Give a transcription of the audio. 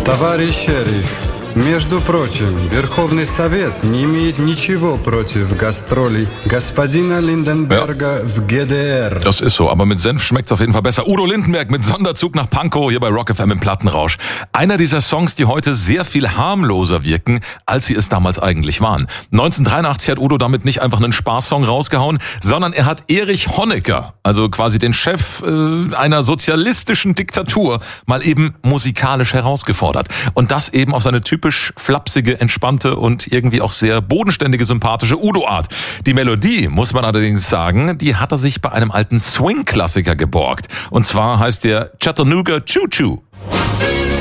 Товарищ шериф, между прочим, Верховный Совет не имеет ничего против гастролей господина Lindenberger в GDR. Das ist so, aber mit Senf schmeckt's auf jeden Fall besser. Udo Lindenberg mit Sonderzug nach Pankow hier bei Rock FM im Plattenrausch. Einer dieser Songs, die heute sehr viel harmloser wirken, als sie es damals eigentlich waren. 1983 hat Udo damit nicht einfach einen Spaßsong rausgehauen, sondern er hat Erich Honecker, also quasi den Chef einer sozialistischen Diktatur, mal eben musikalisch herausgefordert. Und das eben auf seine typisch flapsige, entspannte und irgendwie auch sehr bodenständige, sympathische Udo-Art. Die Melodie, muss man allerdings sagen, die hat er sich bei einem alten Swing-Klassiker geborgt. Und zwar heißt der Chattanooga Choo Choo.